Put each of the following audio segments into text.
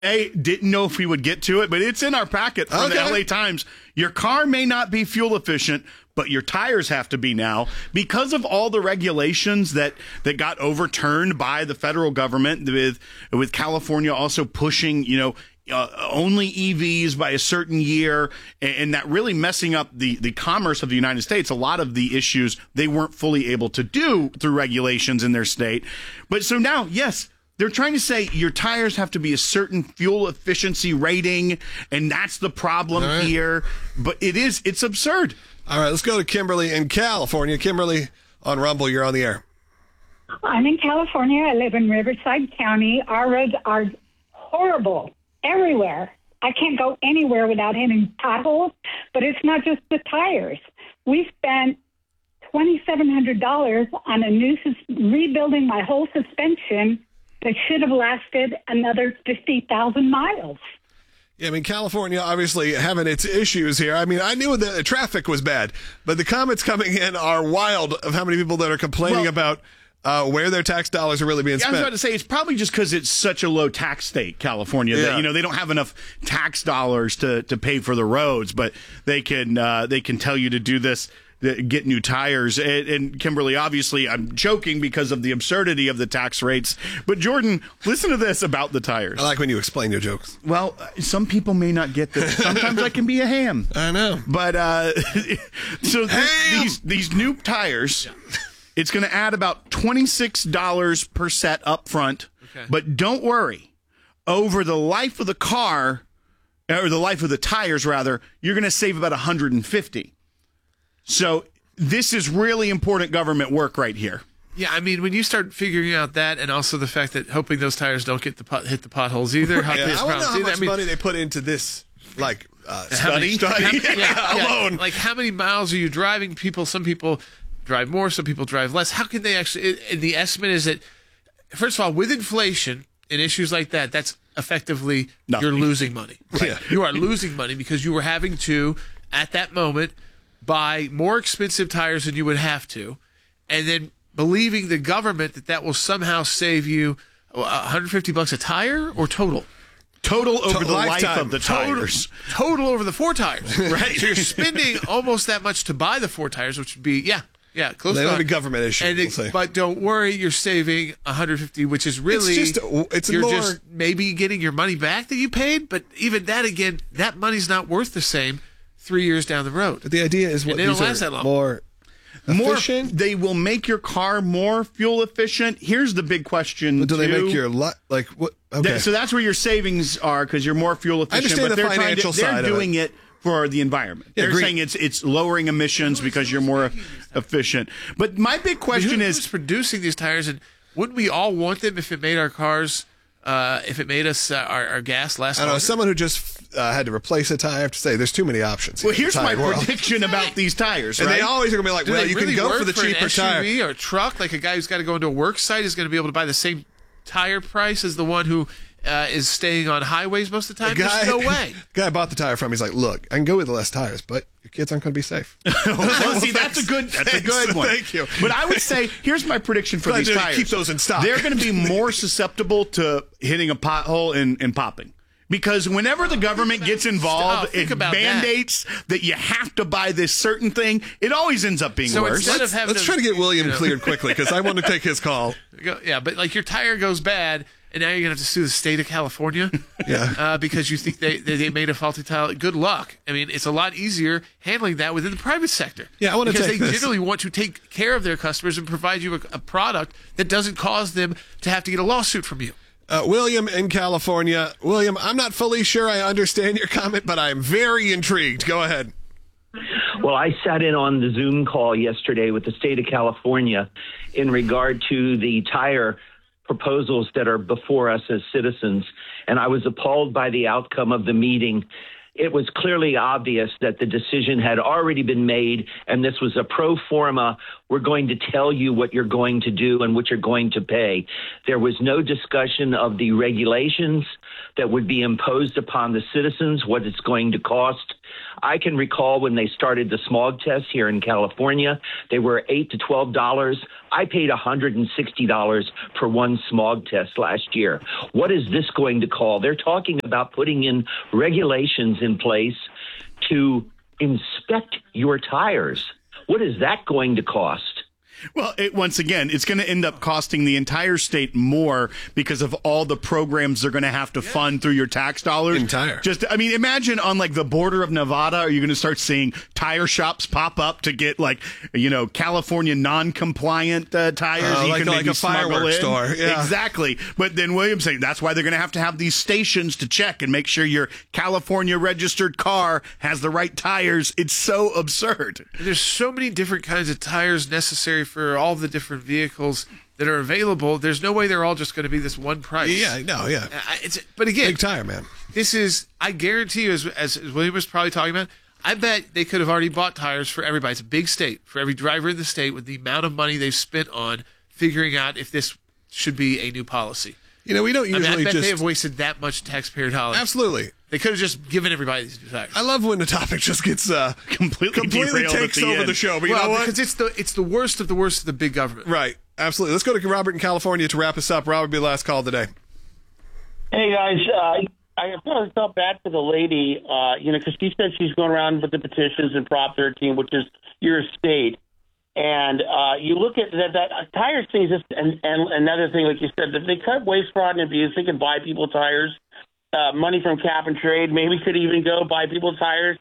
Didn't know if we would get to it, but it's in our packet from the LA Times. Your car may not be fuel efficient, but your tires have to be now because of all the regulations that got overturned by the federal government, with California also pushing, only EVs by a certain year, and that really messing up the commerce of the United States. A lot of the issues they weren't fully able to do through regulations in their state. But so now, yes, they're trying to say your tires have to be a certain fuel efficiency rating, and that's the problem here. But it's absurd. All right, let's go to Kimberly in California. Kimberly on Rumble, you're on the air. I'm in California. I live in Riverside County. Our roads are horrible everywhere. I can't go anywhere without hitting potholes, but it's not just the tires. We spent $2,700 on rebuilding my whole suspension that should have lasted another 50,000 miles. Yeah, I mean, California obviously having its issues here. I mean, I knew the traffic was bad, but the comments coming in are wild of how many people that are complaining about where their tax dollars are really being spent. I was about to say, it's probably just because it's such a low tax state, California, that they don't have enough tax dollars to pay for the roads, but they can tell you to do this, get new tires. And Kimberly, obviously, I'm joking because of the absurdity of the tax rates. But Jordan, listen to this about the tires. I like when you explain your jokes. Well, some people may not get this. Sometimes I can be a ham. I know. But so these new tires, it's going to add about $26 per set up front. Okay. But don't worry. Over the life of the car, or the life of the tires, rather, you're going to save about $150. So this is really important government work right here. Yeah, I mean, when you start figuring out that, and also the fact that hoping those tires don't hit the potholes either. I want to know how much money they put into this, study alone. Like, how many miles are you driving? Some people drive more, some people drive less. How can they actually? The estimate is that, first of all, with inflation and issues like that, that's effectively you're losing money. Right? Yeah. You are losing money because you were having to, at that moment, buy more expensive tires than you would have to, and then believing the government that will somehow save you $150 a tire, or total over the life of the tires. Total over the 4 tires. Right. So you're spending almost that much to buy the 4 tires, which would be close. They don't be government issue. But don't worry, you're saving $150, which is really you're just maybe getting your money back that you paid. But even that, again, that money's not worth the same 3 years down the road. But the idea is they don't last that long. More efficient? They will make your car more fuel efficient. Here's the big question. But do they make your what? Okay. So that's where your savings are, because you're more fuel efficient. I understand the financial side of it. They're doing it for the environment. They're saying it's lowering emissions because you're more efficient. But my big question is, who's producing these tires, and wouldn't we all want them if it made our cars? If it made us our gas last I don't know, as someone who just had to replace a tire, I have to say there's too many options. Well, here's my prediction about these tires, right? And they always are going to be like, well, you can go for the cheaper tire. SUV or a truck, like a guy who's got to go into a work site is going to be able to buy the same tire price as the one who is staying on highways most of the time? There's no way. The guy I bought the tire from, he's like, look, I can go with less tires, but your kids aren't going to be safe. Well, see, that's a good one. Thank you. But I would say, here's my prediction for these tires. Keep those in stock. They're going to be more susceptible to hitting a pothole and popping. Because whenever the government gets involved, it mandates that you have to buy this certain thing, it always ends up being worse. Let's try to get William cleared quickly, because I want to take his call. Yeah, but like your tire goes bad, and now you're going to have to sue the state of California because you think they made a faulty tire. Good luck. I mean, it's a lot easier handling that within the private sector. Yeah, I want to take this. Because they generally want to take care of their customers and provide you a product that doesn't cause them to have to get a lawsuit from you. William in California. William, I'm not fully sure I understand your comment, but I'm very intrigued. Go ahead. Well, I sat in on the Zoom call yesterday with the state of California in regard to the tire proposals that are before us as citizens, and I was appalled by the outcome of the meeting. It was clearly obvious that the decision had already been made, and this was a pro forma. We're going to tell you what you're going to do and what you're going to pay. There was no discussion of the regulations that would be imposed upon the citizens, what it's going to cost I can recall when they started the smog tests here in California, they were $8 to $12. I paid $160 for one smog test last year. What is this going to call? They're talking about putting in regulations in place to inspect your tires. What is that going to cost? Well, once again, it's going to end up costing the entire state more because of all the programs they're going to have to fund through your tax dollars. Imagine on like the border of Nevada, are you going to start seeing tire shops pop up to get California non-compliant tires? Like a fireworks store. Yeah. Exactly. But then William's saying that's why they're going to have these stations to check and make sure your California registered car has the right tires. It's so absurd. There's so many different kinds of tires necessary for all the different vehicles that are available. There's no way they're all just going to be this one price. Yeah, no, yeah. But again, big tire, man. This is, I guarantee you, as William was probably talking about, I bet they could have already bought tires for everybody. It's a big state. For every driver in the state, with the amount of money they've spent on figuring out if this should be a new policy. We don't usually I bet they have wasted that much taxpayer dollars. Absolutely. They could have just given everybody these tires. I love when the topic just gets completely takes over the show. But you know what? Because it's the worst of the big government. Right. Absolutely. Let's go to Robert in California to wrap us up. Robert, be the last call today. Hey, guys. I felt bad for the lady, because she said she's going around with the petitions in Prop 13, which is your state. And you look at that tires thing, and another thing, like you said, if they cut waste, fraud, and abuse, they can buy people tires. Money from cap and trade maybe could even go buy people tires.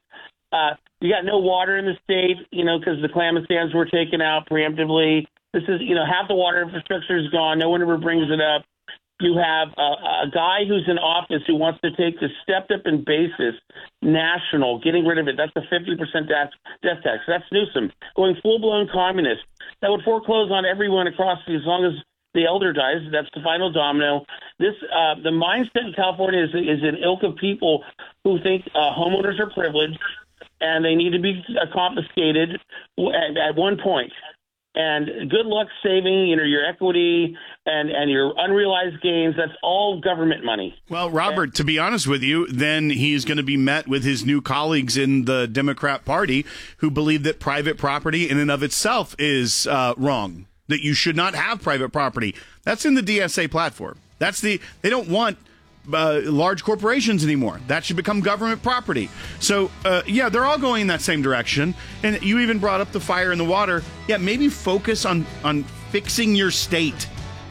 You got no water in the state, because the Klamath dams were taken out preemptively. This is, half the water infrastructure is gone. No one ever brings it up. You have a guy who's in office who wants to take the stepped-up basis national, getting rid of it. That's a 50% death tax. That's Newsom going full-blown communist. That would foreclose on everyone across as long as the elder dies. That's the final domino. This the mindset in California is an ilk of people who think homeowners are privileged and they need to be confiscated at one point. And good luck saving, your equity and your unrealized gains. That's all government money. Well, Robert, to be honest with you, then he's going to be met with his new colleagues in the Democrat Party who believe that private property in and of itself is wrong, that you should not have private property. That's in the DSA platform. They don't want large corporations anymore. That should become government property. So, they're all going in that same direction. And you even brought up the fire and the water. Yeah, maybe focus on fixing your state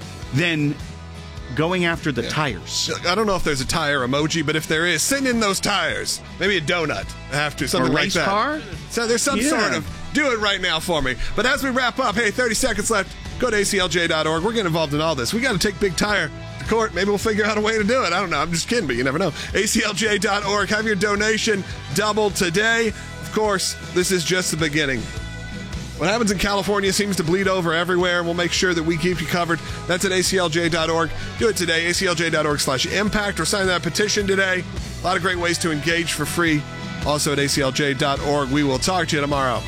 than going after the tires. I don't know if there's a tire emoji, but if there is, send in those tires. Maybe a donut. I have to. Something like that. Car? So there's some sort of, do it right now for me. But as we wrap up, 30 seconds left. Go to aclj.org. We're getting involved in all this. We got to take Big Tire to court. Maybe we'll figure out a way to do it. I don't know. I'm just kidding, but you never know. aclj.org. Have your donation doubled today. Of course, this is just the beginning. What happens in California seems to bleed over everywhere. We'll make sure that we keep you covered. That's at aclj.org. Do it today, aclj.org/impact, or sign that petition today. A lot of great ways to engage for free. Also at aclj.org. We will talk to you tomorrow.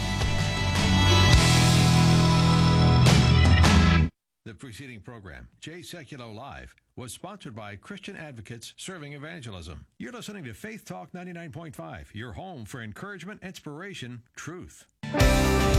The preceding program, Jay Sekulow Live, was sponsored by Christian Advocates Serving Evangelism. You're listening to Faith Talk 99.5, your home for encouragement, inspiration, truth.